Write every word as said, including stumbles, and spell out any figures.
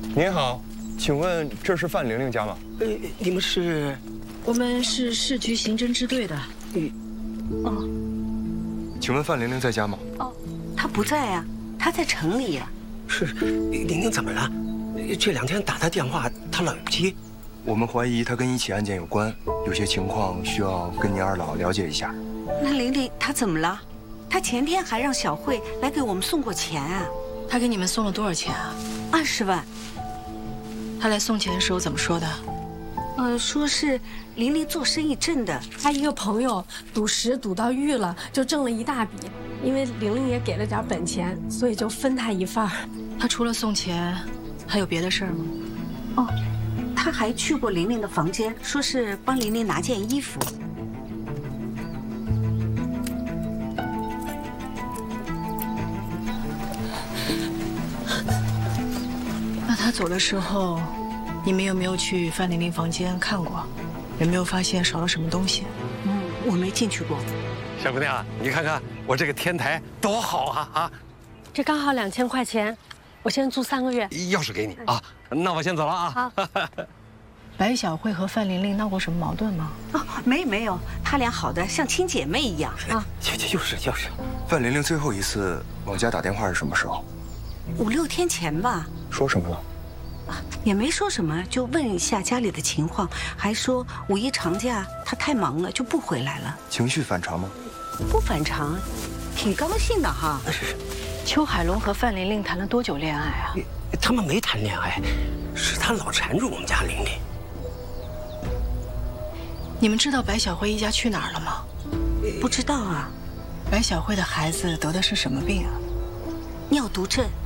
您好，请问这是范玲玲家吗？ 呃，你们是？ 我们是市局刑侦支队的。 嗯， 哦， 请问范玲玲在家吗？ 哦，她不在呀、啊，她在城里呀、啊。 是，玲玲怎么了？这两天打她电话，她老不接。 我们怀疑她跟一起案件有关，有些情况需要跟您二老了解一下。 那玲玲她怎么了？她前天还让小慧来给我们送过钱啊。 她给你们送了多少钱啊？ 二十万。 她来送钱的时候怎么说的？ 呃，说是玲玲做生意挣的， 她一个朋友赌石赌到狱了，就挣了一大笔。因为玲玲也给了点本钱，所以就分她一份儿。 她除了送钱，还有别的事儿吗？ 哦，她还去过玲玲的房间，说是帮玲玲拿件衣服。 那她走的时候，你们有没有去范玲玲房间看过？有没有发现少了什么东西？ 嗯，我没进去过。 小姑娘，你看看我这个天台多好啊啊！ 这刚好两千块钱，我先租三个月。 钥匙给你啊，那我先走了啊。 好。 白小慧和范玲玲闹过什么矛盾吗？ 哦，没没有，她俩好的像亲姐妹一样啊。 就就就是就是。 范玲玲最后一次往家打电话是什么时候？ 五六天前吧。 说什么了？ 也没说什么，就问一下家里的情况，还说五一长假她太忙了就不回来了。 情绪反常吗？ 不反常，挺高兴的哈。 是。 邱海龙和范玲玲谈了多久恋爱啊？ 他们没谈恋爱，是他老缠住我们家玲玲。 你们知道白小慧一家去哪儿了吗？ 不知道啊。 白小慧的孩子得的是什么病啊？ 尿毒症。